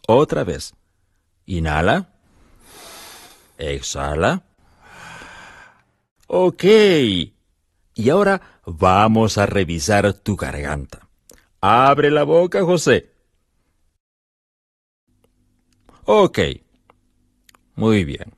Otra vez. Inhala. Exhala. Ok. Y ahora vamos a revisar tu garganta. Abre la boca, José. Ok. Muy bien.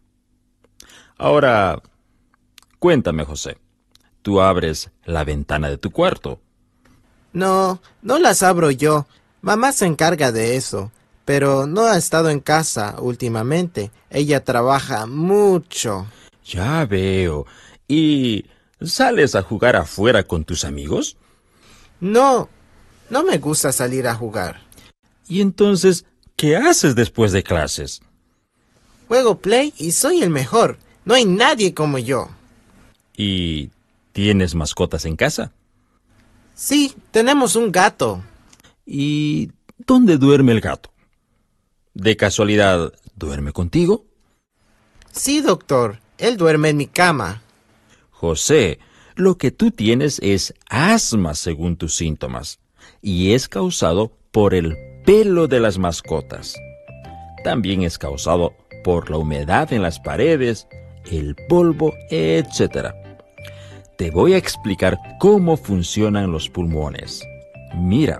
Ahora, cuéntame, José. ¿Tú abres la ventana de tu cuarto? No, no las abro yo. Mamá se encarga de eso. Pero no ha estado en casa últimamente. Ella trabaja mucho. Ya veo. ¿Y sales a jugar afuera con tus amigos? No, no me gusta salir a jugar. ¿Y entonces qué haces después de clases? Juego Play y soy el mejor. No hay nadie como yo. ¿Y tienes mascotas en casa? Sí, tenemos un gato. ¿Y dónde duerme el gato? ¿De casualidad duerme contigo? Sí, doctor. Él duerme en mi cama. José, lo que tú tienes es asma según tus síntomas, y es causado por el pelo de las mascotas. También es causado por la humedad en las paredes, el polvo, etc. Te voy a explicar cómo funcionan los pulmones. Mira,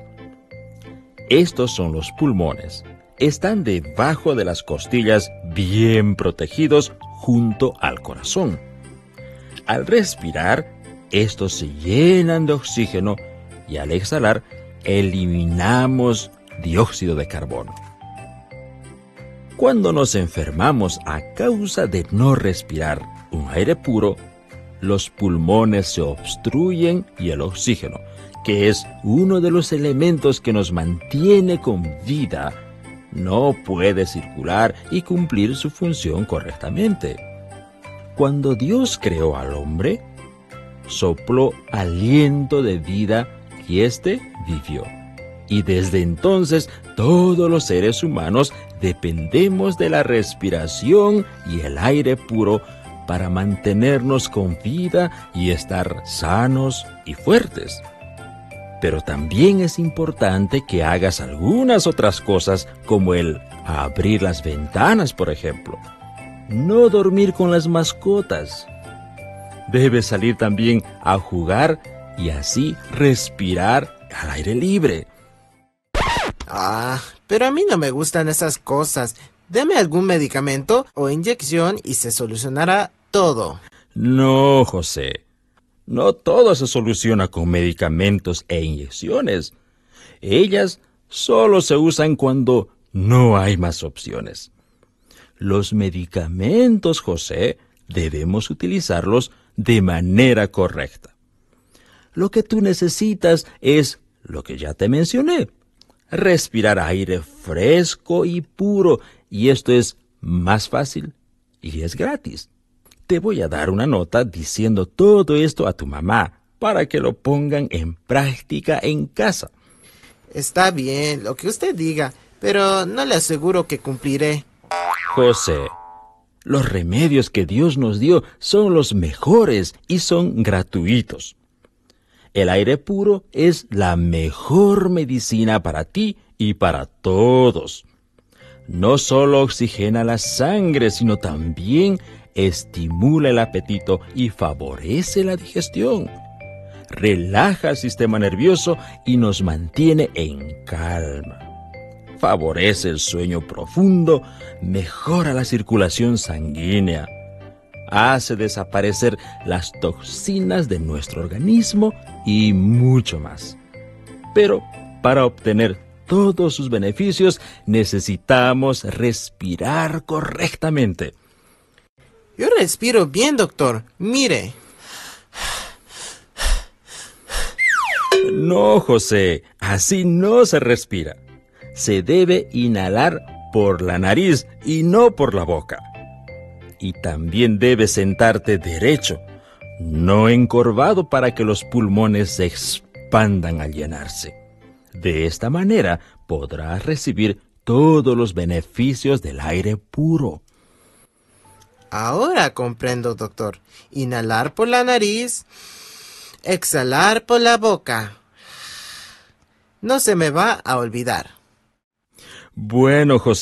estos son los pulmones. Están debajo de las costillas, bien protegidos junto al corazón. Al respirar, estos se llenan de oxígeno y al exhalar, eliminamos dióxido de carbono. Cuando nos enfermamos a causa de no respirar un aire puro, los pulmones se obstruyen y el oxígeno, que es uno de los elementos que nos mantiene con vida, no puede circular y cumplir su función correctamente. Cuando Dios creó al hombre, sopló aliento de vida y éste vivió. Y desde entonces todos los seres humanos dependemos de la respiración y el aire puro para mantenernos con vida y estar sanos y fuertes. Pero también es importante que hagas algunas otras cosas como el abrir las ventanas, por ejemplo. No dormir con las mascotas. Debes salir también a jugar y así respirar al aire libre. Pero a mí no me gustan esas cosas. Deme algún medicamento o inyección y se solucionará todo. No, José. No todo se soluciona con medicamentos e inyecciones. Ellas solo se usan cuando no hay más opciones. Los medicamentos, José, debemos utilizarlos de manera correcta. Lo que tú necesitas es lo que ya te mencioné. Respirar aire fresco y puro, y esto es más fácil y es gratis. Te voy a dar una nota diciendo todo esto a tu mamá para que lo pongan en práctica en casa. Está bien, lo que usted diga, pero no le aseguro que cumpliré. José, los remedios que Dios nos dio son los mejores y son gratuitos. El aire puro es la mejor medicina para ti y para todos. No solo oxigena la sangre, sino también estimula el apetito y favorece la digestión. Relaja el sistema nervioso y nos mantiene en calma. Favorece el sueño profundo, mejora la circulación sanguínea, hace desaparecer las toxinas de nuestro organismo y mucho más. Pero para obtener todos sus beneficios necesitamos respirar correctamente. Yo respiro bien, doctor. Mire. No, José, así no se respira. Se debe inhalar por la nariz y no por la boca. Y también debes sentarte derecho, no encorvado para que los pulmones se expandan al llenarse. De esta manera podrás recibir todos los beneficios del aire puro. Ahora comprendo, doctor. Inhalar por la nariz, exhalar por la boca. No se me va a olvidar. Bueno, José.